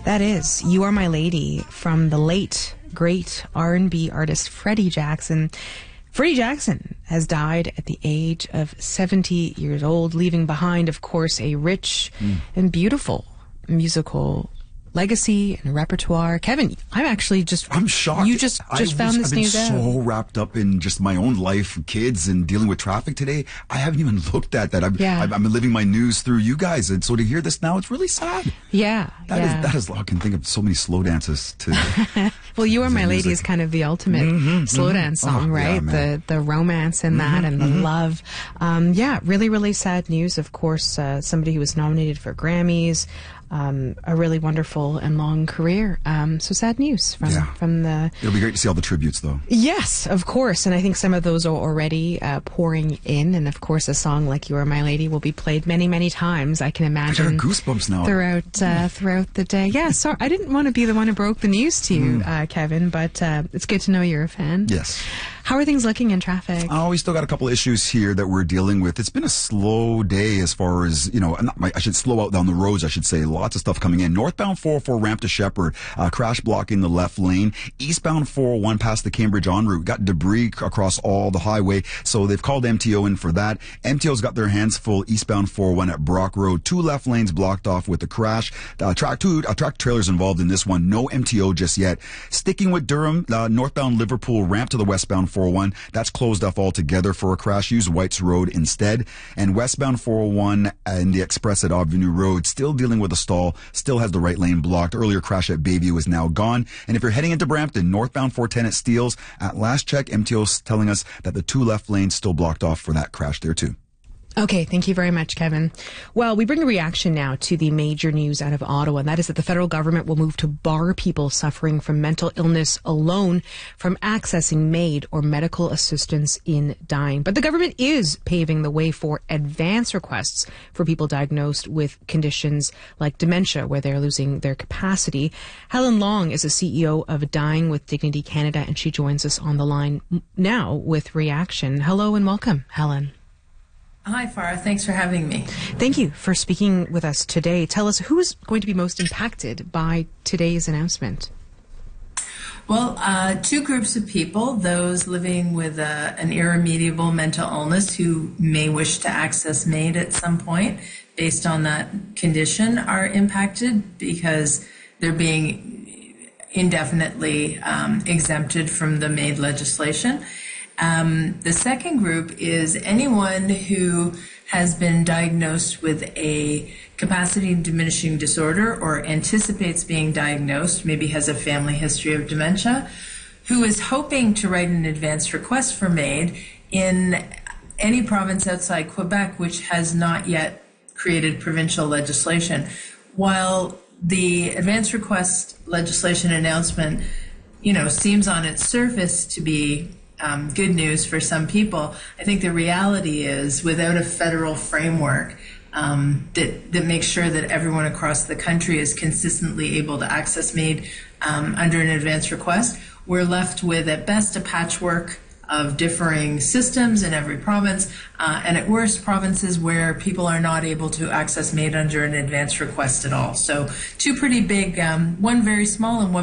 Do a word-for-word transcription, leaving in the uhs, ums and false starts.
That is You Are My Lady from the late, great R and B artist Freddie Jackson. Freddie Jackson has died at the age of seventy years old, leaving behind, of course, a rich mm. and beautiful musical legacy and repertoire. Kevin, I'm actually just... I'm shocked. You just, just I found was, this news I've been out. so wrapped up in just my own life, kids, and dealing with traffic today. I haven't even looked at that. I've, yeah. I've, I'm living my news through you guys, and so to hear this now, it's really sad. Yeah. That yeah. is, that is, I can think of so many slow dances to... Well, You Are My Lady is kind of the ultimate mm-hmm, slow mm-hmm. dance song, oh, right? Yeah, the the romance in that mm-hmm, and the mm-hmm. love. Um, yeah, really, really sad news. Of course, uh, somebody who was nominated for Grammys, um, a really wonderful and long career. Um, so sad news from, yeah. from the... It'll be great to see all the tributes, though. Yes, of course. And I think some of those are already uh, pouring in. And, of course, a song like You Are My Lady will be played many, many times, I can imagine. I got goosebumps now. Throughout, uh, throughout the day. Yeah, sorry. I didn't want to be the one who broke the news to you, mm. uh, Kevin, but uh, it's good to know you're a fan. Yes. How are things looking in traffic? Oh, we still got a couple of issues here that we're dealing with. It's been a slow day as far as, you know, not my, I should slow out down the roads, I should say. Lots of stuff coming in. Northbound four oh four ramp to Shepherd, uh, crash blocking the left lane. Eastbound four oh one past the Cambridge en route. Got debris across all the highway, so they've called M T O in for that. M T O's got their hands full eastbound four oh one at Brock Road. Two left lanes blocked off with the crash. Uh, track two, uh, track trailers involved in this one. No M T O just yet. Sticking with Durham, uh, northbound Liverpool ramp to the westbound four oh one. That's closed off altogether for a crash. Use White's Road instead. And westbound four oh one and the express at Avenue Road still dealing with a stall. Still has the right lane blocked. Earlier crash at Bayview is now gone. And if you're heading into Brampton, northbound four ten at Steeles, at last check, M T O's telling us that the two left lanes still blocked off for that crash there too. Okay, thank you very much, Kevin. Well, we bring a reaction now to the major news out of Ottawa, and that is that the federal government will move to bar people suffering from mental illness alone from accessing MAID or medical assistance in dying. But the government is paving the way for advance requests for people diagnosed with conditions like dementia, where they're losing their capacity. Helen Long is a C E O of Dying with Dignity Canada, and she joins us on the line now with reaction. Hello and welcome, Helen. Hi, Farah. Thanks for having me. Thank you for speaking with us today. Tell us, who is going to be most impacted by today's announcement? Well, uh, two groups of people, those living with uh, an irremediable mental illness who may wish to access MAID at some point based on that condition, are impacted because they're being indefinitely um, exempted from the MAID legislation. Um, the second group is anyone who has been diagnosed with a capacity diminishing disorder or anticipates being diagnosed, maybe has a family history of dementia, who is hoping to write an advance request for MAID in any province outside Quebec which has not yet created provincial legislation. While the advance request legislation announcement, you know, seems on its surface to be Um, good news for some people, I think the reality is without a federal framework um, that, that makes sure that everyone across the country is consistently able to access MAID um, under an advance request, we're left with at best a patchwork of differing systems in every province, uh, and at worst provinces where people are not able to access MAID under an advance request at all. So two pretty big, um, one very small and one